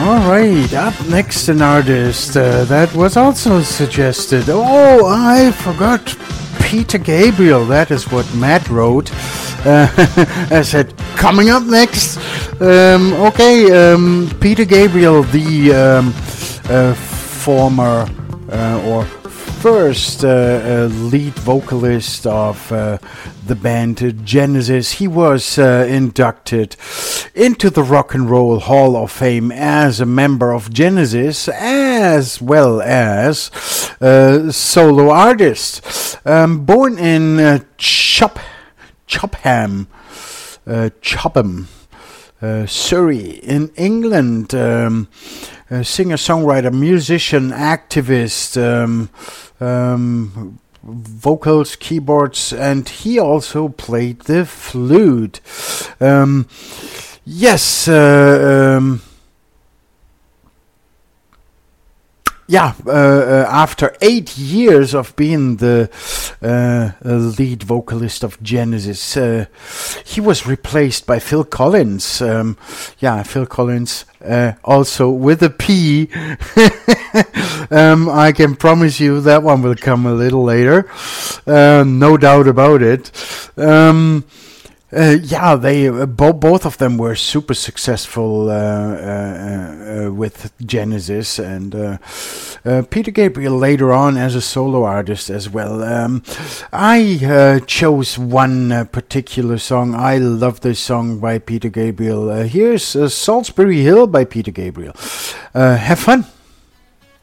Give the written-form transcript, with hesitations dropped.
Alright, up next an artist that was also suggested. Oh, I forgot Peter Gabriel. That is what Matt wrote. I said, coming up next. Peter Gabriel, the former or first lead vocalist of the band Genesis. He was inducted into the Rock and Roll Hall of Fame as a member of Genesis, as well as solo artist. Born in Chopham, Surrey in England, singer-songwriter, musician, activist, vocals, keyboards, and he also played the flute. After 8 years of being the lead vocalist of Genesis, he was replaced by Phil Collins. Phil Collins, also with a P. I can promise you that one will come a little later. No doubt about it. They both of them were super successful with Genesis, and Peter Gabriel later on as a solo artist as well. I chose one particular song. I love this song by Peter Gabriel. Here's Salisbury Hill by Peter Gabriel. Have fun.